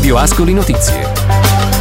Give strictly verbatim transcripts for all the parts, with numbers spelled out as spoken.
Radio Ascoli Notizie.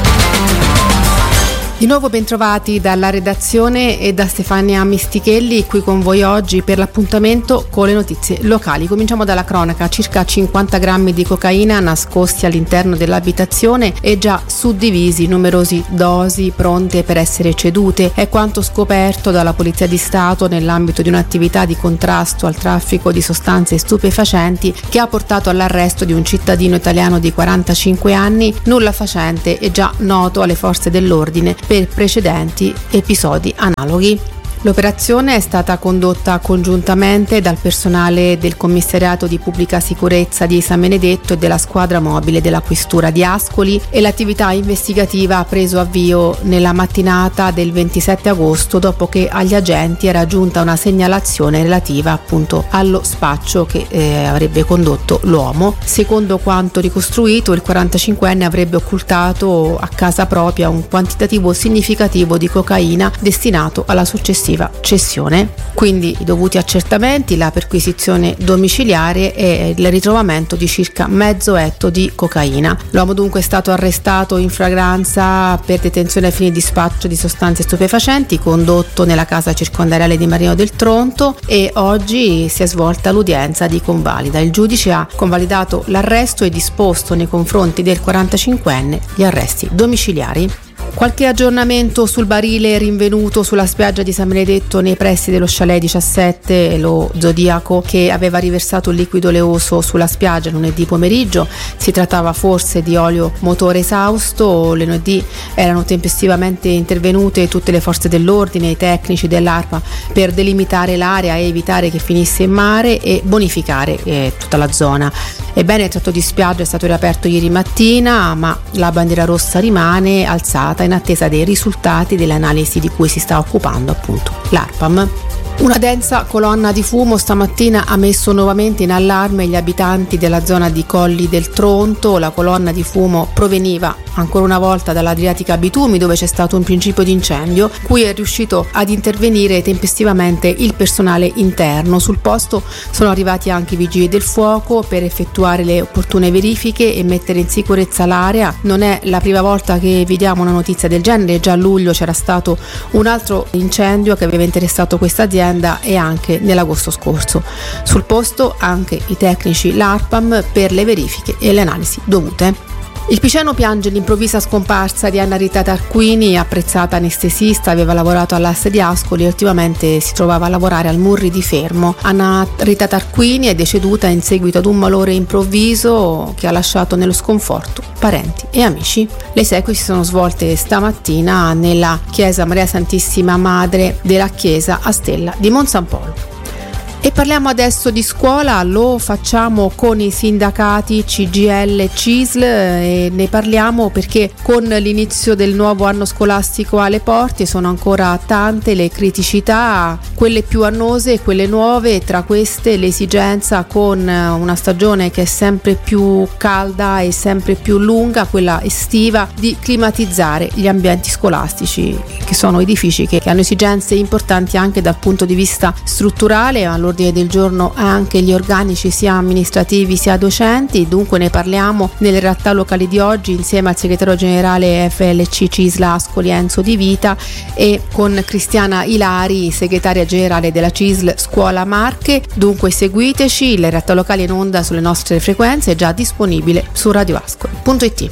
Di nuovo bentrovati dalla redazione e da Stefania Mistichelli, qui con voi oggi per l'appuntamento con le notizie locali. Cominciamo dalla cronaca: circa cinquanta grammi di cocaina nascosti all'interno dell'abitazione e già suddivisi, numerosi dosi pronte per essere cedute. È quanto scoperto dalla Polizia di Stato nell'ambito di un'attività di contrasto al traffico di sostanze stupefacenti che ha portato all'arresto di un cittadino italiano di quarantacinque anni, nulla facente e già noto alle forze dell'ordine per precedenti episodi analoghi. L'operazione è stata condotta congiuntamente dal personale del Commissariato di Pubblica Sicurezza di San Benedetto e della squadra mobile della Questura di Ascoli, e l'attività investigativa ha preso avvio nella mattinata del ventisette agosto, dopo che agli agenti era giunta una segnalazione relativa appunto allo spaccio che eh, avrebbe condotto l'uomo. Secondo quanto ricostruito, il quarantacinquenne avrebbe occultato a casa propria un quantitativo significativo di cocaina destinato alla successiva cessione. Quindi i dovuti accertamenti, la perquisizione domiciliare e il ritrovamento di circa mezzo etto di cocaina. L'uomo dunque è stato arrestato in flagranza per detenzione ai fini di spaccio di sostanze stupefacenti, condotto nella casa circondariale di Marino del Tronto, e oggi si è svolta l'udienza di convalida. Il giudice ha convalidato l'arresto e disposto nei confronti del quarantacinquenne gli arresti domiciliari. Qualche aggiornamento sul barile rinvenuto sulla spiaggia di San Benedetto nei pressi dello chalet diciassette, lo Zodiaco, che aveva riversato il liquido oleoso sulla spiaggia lunedì pomeriggio. Si trattava forse di olio motore esausto. Lunedì erano tempestivamente intervenute tutte le forze dell'ordine e i tecnici dell'ARPA per delimitare l'area e evitare che finisse in mare e bonificare eh, tutta la zona. Ebbene, il tratto di spiaggia è stato riaperto ieri mattina, ma la bandiera rossa rimane alzata in attesa dei risultati delle analisi di cui si sta occupando appunto l'ARPAM. Una densa colonna di fumo stamattina ha messo nuovamente in allarme gli abitanti della zona di Colli del Tronto. La colonna di fumo proveniva ancora una volta dall'Adriatica Bitumi, dove c'è stato un principio di incendio, cui è riuscito ad intervenire tempestivamente il personale interno. Sul posto sono arrivati anche i vigili del fuoco per effettuare le opportune verifiche e mettere in sicurezza l'area. Non è la prima volta che vediamo una notizia del genere. Già a luglio c'era stato un altro incendio che aveva interessato questa azienda, e anche nell'agosto scorso. Sul posto anche i tecnici l'ARPAM per le verifiche e le analisi dovute. Il Piceno piange l'improvvisa scomparsa di Anna Rita Tarquini, apprezzata anestesista, aveva lavorato all'A S di Ascoli e ultimamente si trovava a lavorare al Murri di Fermo. Anna Rita Tarquini è deceduta in seguito ad un malore improvviso che ha lasciato nello sconforto parenti e amici. Le esequie si sono svolte stamattina nella chiesa Maria Santissima Madre della Chiesa a Stella di Monsampolo. E parliamo adesso di scuola, lo facciamo con i sindacati C G I L e C I S L, e ne parliamo perché con l'inizio del nuovo anno scolastico alle porte sono ancora tante le criticità, quelle più annose e quelle nuove. Tra queste l'esigenza, con una stagione che è sempre più calda e sempre più lunga, quella estiva, di climatizzare gli ambienti scolastici, che sono edifici che hanno esigenze importanti anche dal punto di vista strutturale. Allora, del giorno anche gli organici sia amministrativi sia docenti. Dunque ne parliamo nelle realtà locali di oggi insieme al segretario generale F L C C I S L Ascoli Enzo Di Vita e con Cristiana Ilari, segretaria generale della C I S L Scuola Marche. Dunque seguiteci, le realtà locali in onda sulle nostre frequenze è già disponibile su radioascoli punto it.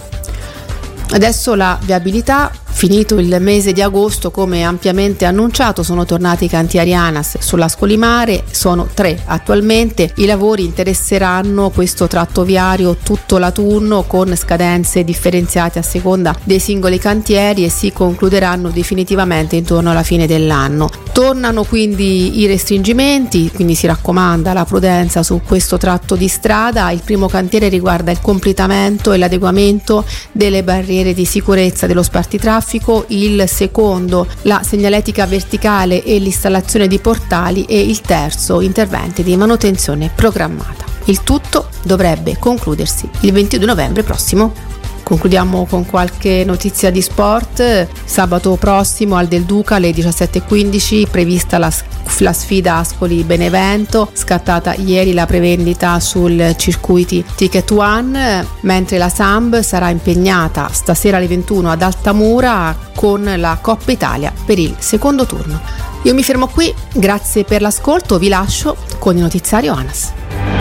Adesso la viabilità. Finito il mese di agosto, come ampiamente annunciato, sono tornati i cantieri ANAS sull'Ascolimare, sono tre attualmente. I lavori interesseranno questo tratto viario tutto l'autunno con scadenze differenziate a seconda dei singoli cantieri e si concluderanno definitivamente intorno alla fine dell'anno. Tornano quindi i restringimenti, quindi si raccomanda la prudenza su questo tratto di strada. Il primo cantiere riguarda il completamento e l'adeguamento delle barriere di sicurezza dello spartitraffico, il secondo la segnaletica verticale e l'installazione di portali e il terzo interventi di manutenzione programmata. Il tutto dovrebbe concludersi il ventidue novembre prossimo. Concludiamo con qualche notizia di sport. Sabato prossimo al Del Duca alle diciassette e quindici prevista la, la sfida Ascoli-Benevento, scattata ieri la prevendita sul circuiti Ticket One, mentre la Samb sarà impegnata stasera alle ventuno ad Altamura con la Coppa Italia per il secondo turno. Io mi fermo qui, grazie per l'ascolto, vi lascio con il notiziario ANAS.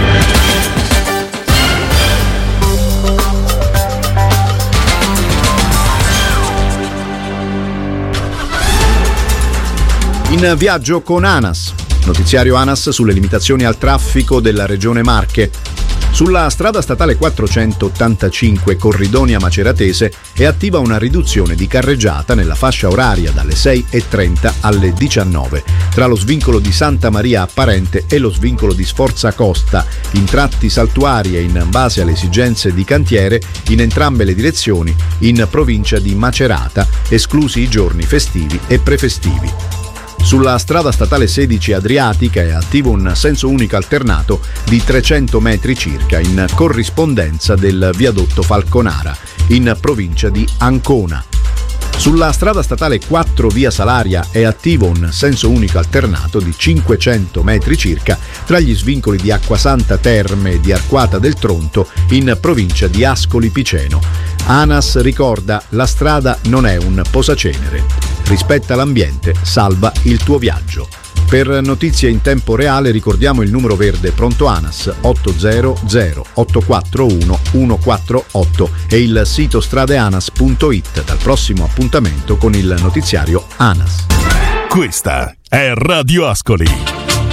In viaggio con ANAS, notiziario ANAS sulle limitazioni al traffico della regione Marche. Sulla strada statale quattrocentottantacinque Corridonia Maceratese è attiva una riduzione di carreggiata nella fascia oraria dalle sei e trenta alle diciannove tra lo svincolo di Santa Maria Apparente e lo svincolo di Sforza Costa, in tratti saltuari e in base alle esigenze di cantiere in entrambe le direzioni in provincia di Macerata, esclusi i giorni festivi e prefestivi. Sulla strada statale sedici Adriatica è attivo un senso unico alternato di trecento metri circa in corrispondenza del viadotto Falconara, in provincia di Ancona. Sulla strada statale quattro via Salaria è attivo un senso unico alternato di cinquecento metri circa tra gli svincoli di Acquasanta Terme e di Arquata del Tronto, in provincia di Ascoli Piceno. ANAS ricorda: la strada non è un posacenere. Rispetta l'ambiente, salva il tuo viaggio. Per notizie in tempo reale ricordiamo il numero verde pronto ANAS otto zero zero otto quattro uno uno quattro otto e il sito stradeanas punto it. Dal prossimo appuntamento con il notiziario ANAS. Questa è Radio Ascoli.